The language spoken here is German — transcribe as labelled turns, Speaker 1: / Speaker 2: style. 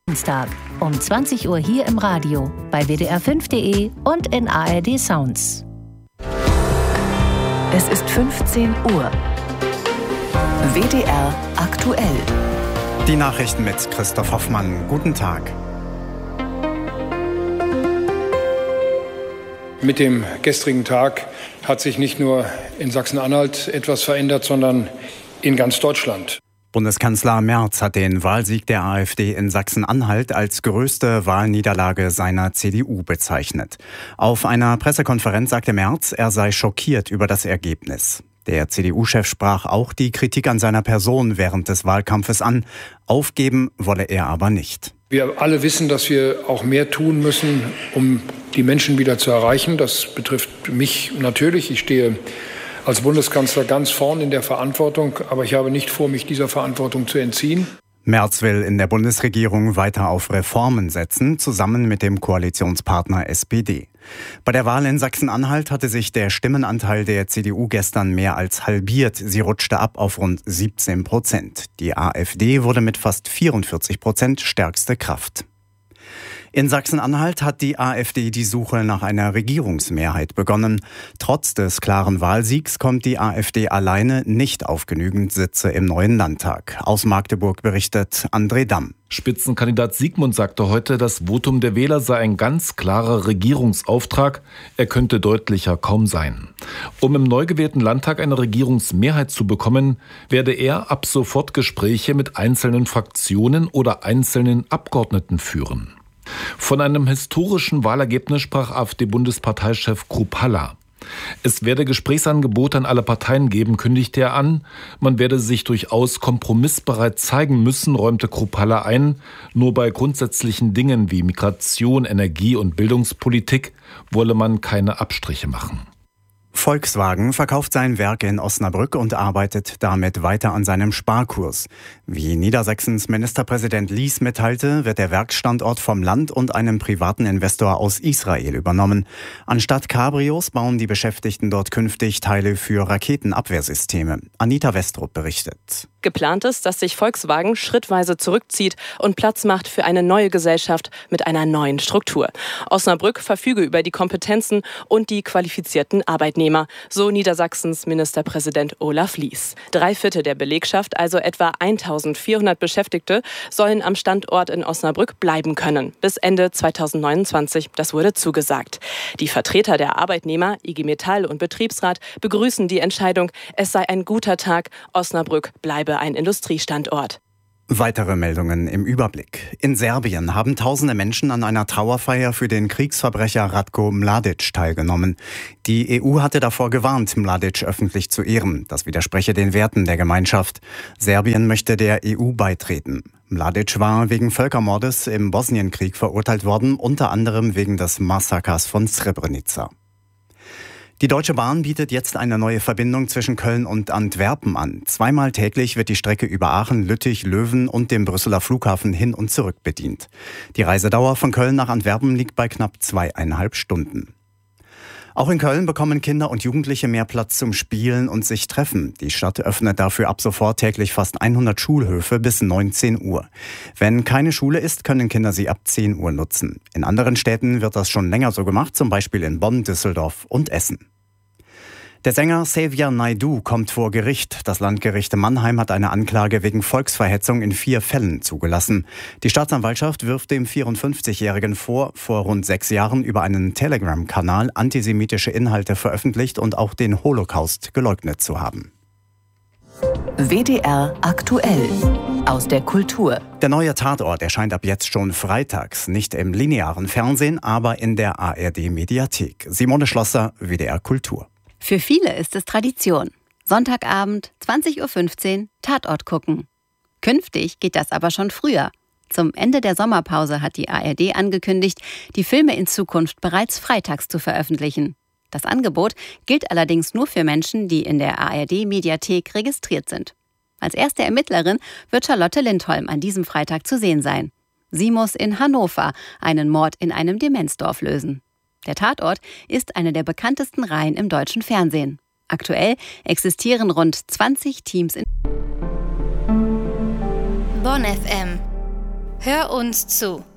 Speaker 1: Dienstag um 20 Uhr hier im Radio, bei wdr5.de und in ARD Sounds.
Speaker 2: Es ist 15 Uhr. WDR aktuell.
Speaker 3: Die Nachrichten mit Christoph Hoffmann. Guten Tag.
Speaker 4: Mit dem gestrigen Tag hat sich nicht nur in Sachsen-Anhalt etwas verändert, sondern in ganz Deutschland.
Speaker 3: Bundeskanzler Merz hat den Wahlsieg der AfD in Sachsen-Anhalt als größte Wahlniederlage seiner CDU bezeichnet. Auf einer Pressekonferenz sagte Merz, er sei schockiert über das Ergebnis. Der CDU-Chef sprach auch die Kritik an seiner Person während des Wahlkampfes an. Aufgeben wolle er aber nicht.
Speaker 4: Wir alle wissen, dass wir auch mehr tun müssen, um die Menschen wieder zu erreichen. Das betrifft mich natürlich. Ich stehe als Bundeskanzler ganz vorn in der Verantwortung, aber ich habe nicht vor, mich dieser Verantwortung zu entziehen.
Speaker 3: Merz will in der Bundesregierung weiter auf Reformen setzen, zusammen mit dem Koalitionspartner SPD. Bei der Wahl in Sachsen-Anhalt hatte sich der Stimmenanteil der CDU gestern mehr als halbiert. Sie rutschte ab auf rund 17%. Die AfD wurde mit fast 44% stärkste Kraft. In Sachsen-Anhalt hat die AfD die Suche nach einer Regierungsmehrheit begonnen. Trotz des klaren Wahlsiegs kommt die AfD alleine nicht auf genügend Sitze im neuen Landtag. Aus Magdeburg berichtet André Damm.
Speaker 5: Spitzenkandidat Siegmund sagte heute, das Votum der Wähler sei ein ganz klarer Regierungsauftrag. Er könnte deutlicher kaum sein. Um im neu gewählten Landtag eine Regierungsmehrheit zu bekommen, werde er ab sofort Gespräche mit einzelnen Fraktionen oder einzelnen Abgeordneten führen. Von einem historischen Wahlergebnis sprach AfD-Bundesparteichef Kruppalla. Es werde Gesprächsangebote an alle Parteien geben, kündigte er an. Man werde sich durchaus kompromissbereit zeigen müssen, räumte Kruppalla ein. Nur bei grundsätzlichen Dingen wie Migration, Energie und Bildungspolitik wolle man keine Abstriche machen.
Speaker 3: Volkswagen verkauft sein Werk in Osnabrück und arbeitet damit weiter an seinem Sparkurs. Wie Niedersachsens Ministerpräsident Lies mitteilte, wird der Werksstandort vom Land und einem privaten Investor aus Israel übernommen. Anstatt Cabrios bauen die Beschäftigten dort künftig Teile für Raketenabwehrsysteme. Anita Westrup berichtet.
Speaker 6: Geplant ist, dass sich Volkswagen schrittweise zurückzieht und Platz macht für eine neue Gesellschaft mit einer neuen Struktur. Osnabrück verfüge über die Kompetenzen und die qualifizierten Arbeitnehmer, so Niedersachsens Ministerpräsident Olaf Lies. 3/4 der Belegschaft, also etwa 1400 Beschäftigte, sollen am Standort in Osnabrück bleiben können. Bis Ende 2029, das wurde zugesagt. Die Vertreter der Arbeitnehmer, IG Metall und Betriebsrat, begrüßen die Entscheidung, es sei ein guter Tag, Osnabrück bleibe ein Industriestandort.
Speaker 3: Weitere Meldungen im Überblick. In Serbien haben tausende Menschen an einer Trauerfeier für den Kriegsverbrecher Ratko Mladic teilgenommen. Die EU hatte davor gewarnt, Mladic öffentlich zu ehren. Das widerspreche den Werten der Gemeinschaft. Serbien möchte der EU beitreten. Mladic war wegen Völkermordes im Bosnienkrieg verurteilt worden, unter anderem wegen des Massakers von Srebrenica. Die Deutsche Bahn bietet jetzt eine neue Verbindung zwischen Köln und Antwerpen an. 2-mal täglich wird die Strecke über Aachen, Lüttich, Löwen und dem Brüsseler Flughafen hin und zurück bedient. Die Reisedauer von Köln nach Antwerpen liegt bei knapp 2,5 Stunden. Auch in Köln bekommen Kinder und Jugendliche mehr Platz zum Spielen und sich treffen. Die Stadt öffnet dafür ab sofort täglich fast 100 Schulhöfe bis 19 Uhr. Wenn keine Schule ist, können Kinder sie ab 10 Uhr nutzen. In anderen Städten wird das schon länger so gemacht, zum Beispiel in Bonn, Düsseldorf und Essen. Der Sänger Xavier Naidoo kommt vor Gericht. Das Landgericht Mannheim hat eine Anklage wegen Volksverhetzung in 4 Fällen zugelassen. Die Staatsanwaltschaft wirft dem 54-Jährigen vor rund 6 Jahren über einen Telegram-Kanal antisemitische Inhalte veröffentlicht und auch den Holocaust geleugnet zu haben.
Speaker 2: WDR aktuell. Aus der Kultur.
Speaker 3: Der neue Tatort erscheint ab jetzt schon freitags. Nicht im linearen Fernsehen, aber in der ARD-Mediathek. Simone Schlosser, WDR Kultur.
Speaker 7: Für viele ist es Tradition. Sonntagabend, 20:15 Uhr, Tatort gucken. Künftig geht das aber schon früher. Zum Ende der Sommerpause hat die ARD angekündigt, die Filme in Zukunft bereits freitags zu veröffentlichen. Das Angebot gilt allerdings nur für Menschen, die in der ARD-Mediathek registriert sind. Als erste Ermittlerin wird Charlotte Lindholm an diesem Freitag zu sehen sein. Sie muss in Hannover einen Mord in einem Demenzdorf lösen. Der Tatort ist eine der bekanntesten Reihen im deutschen Fernsehen. Aktuell existieren rund 20 Teams in
Speaker 8: Bonn FM. Hör uns zu.